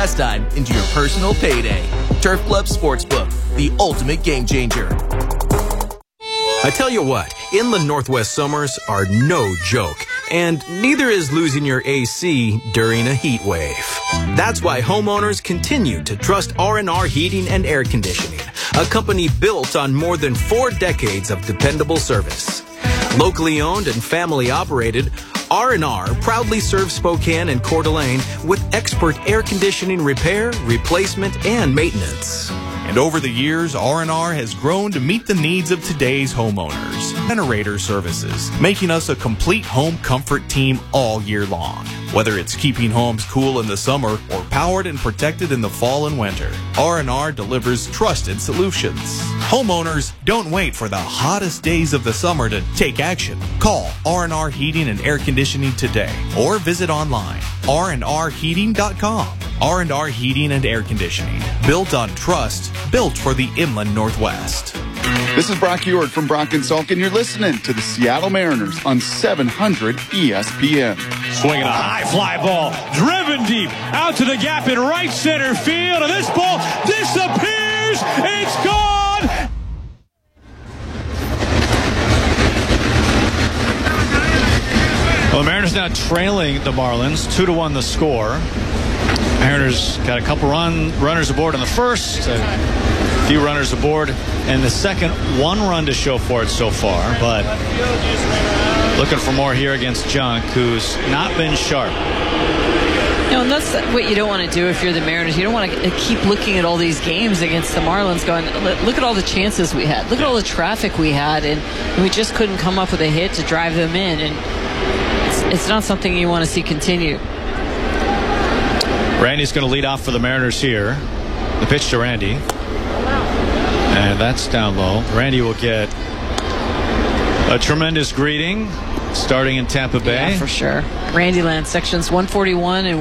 last time into your personal payday. Turf Club Sportsbook, the ultimate game changer. I tell you what, inland Northwest summers are no joke, and neither is losing your AC during a heat wave. That's why homeowners continue to trust R&R Heating and Air Conditioning, a company built on more than 4 decades of dependable service. Locally owned and family operated, R&R proudly serves Spokane and Coeur d'Alene with expert air conditioning repair, replacement, and maintenance. And over the years, R&R has grown to meet the needs of today's homeowners. Generator services, making us a complete home comfort team all year long. Whether it's keeping homes cool in the summer or powered and protected in the fall and winter, R&R delivers trusted solutions. Homeowners, don't wait for the hottest days of the summer to take action. Call R&R Heating and Air Conditioning today or visit online rnrheating.com. R&R Heating and Air Conditioning, built on trust, built for the inland Northwest. This is Brock Ewart from Brock & Salk, and you're listening to the Seattle Mariners on 700 ESPN. Swinging a high fly ball, driven deep, out to the gap in right center field, and this ball disappears, it's gone! Well, the Mariners now trailing the Marlins, 2-1 the score. Mariners got a couple runners aboard in the first, a few runners aboard in the second. 1 run to show for it so far, but looking for more here against Junk, who's not been sharp. And that's what you don't want to do if you're the Mariners. You don't want to keep looking at all these games against the Marlins going, look at all the chances we had. Look at all the traffic we had, and we just couldn't come up with a hit to drive them in. And it's not something you want to see continue. Randy's going to lead off for the Mariners here. The pitch to Randy. And that's down low. Randy will get a tremendous greeting starting in Tampa Bay. Yeah, for sure. Randy Land, sections 141 and